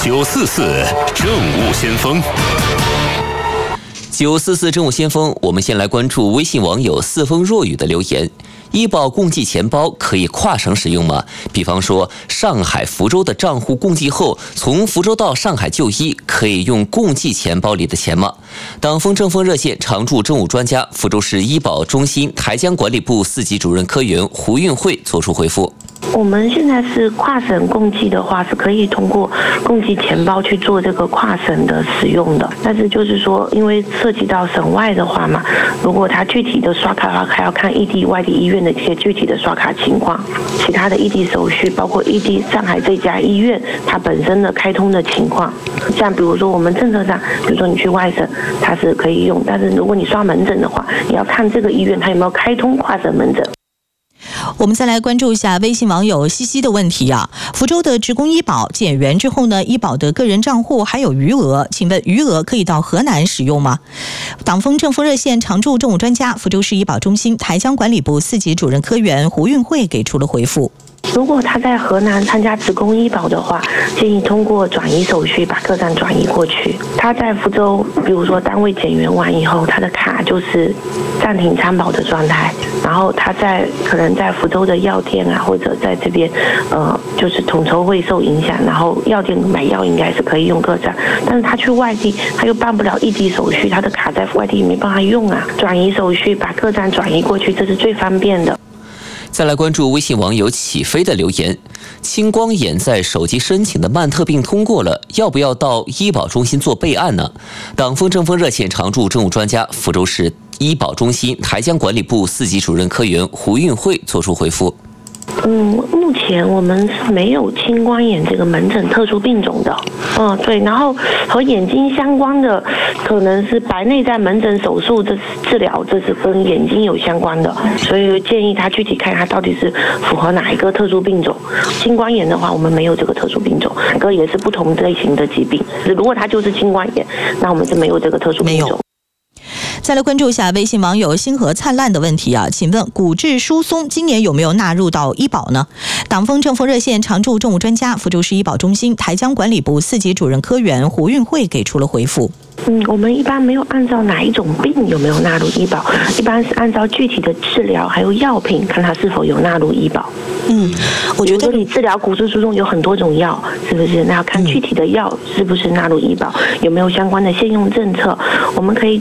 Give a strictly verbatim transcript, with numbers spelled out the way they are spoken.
九四四政务先锋。 九四四政务先锋，我们先来关注微信网友四风若雨的留言。医保共济钱包可以跨省使用吗？比方说，上海、福州的账户共济后，从福州到上海就医，可以用共济钱包里的钱吗？党风政风热线常驻政务专家、福州市医保中心台江管理部四级主任科员胡运慧作出回复。 我们现在是跨省共济的话，是可以通过共济钱包去做这个跨省的使用的。但是就是说，因为涉及到省外的话嘛，如果它具体的刷卡的话，还要看异地、外地医院的一些具体的刷卡情况，其他的异地手续，包括异地上海这家医院它本身的开通的情况。像比如说我们政策上，比如说你去外省，它是可以用，但是如果你刷门诊的话，你要看这个医院它有没有开通跨省门诊。 我们再来关注一下微信网友西西的问题啊，福州的职工医保减员之后呢，医保的个人账户还有余额，请问余额可以到河南使用吗？党风政风热线常驻政务专家、福州市医保中心台江管理部四级主任科员胡运慧给出了回复。 如果他在河南参加职工医保的话，建议通过转移手续把个案转移过去。他在福州，比如说单位减员完以后，他的卡就是暂停参保的状态，然后他在可能在福州的药店啊，或者在这边，呃，就是统筹会受影响，然后药店买药应该是可以用个案，但是他去外地，他又办不了异地手续，他的卡在外地也没办法用啊。转移手续把个案转移过去，这是最方便的。 再来关注微信网友起飞的留言：青光眼在手机申请的曼特病通过了，要不要到医保中心做备案呢？党风政风热线常驻政务专家、福州市医保中心台江管理部四级主任科员胡运慧作出回复。 嗯，目前我们是没有青光眼这个门诊特殊病种的。嗯，对，然后和眼睛相关的可能是白内障门诊手术这治疗，这是跟眼睛有相关的，所以建议他具体看他到底是符合哪一个特殊病种。青光眼的话，我们没有这个特殊病种，两个也是不同类型的疾病。如果他就是青光眼，那我们是没有这个特殊病种。 再来关注一下微信网友星河灿烂的问题啊，请问骨质疏松今年有没有纳入到医保呢？党风政风热线常驻政务专家、福州市医保中心台江管理部四级主任科员胡运慧给出了回复。 嗯，我们一般没有按照哪一种病有没有纳入医保，一般是按照具体的治疗还有药品，看它是否有纳入医保。 嗯，我觉得你治疗骨质疏松有很多种药，是不是？那要看具体的药是不是纳入医保，有没有相关的现用政策。我们可以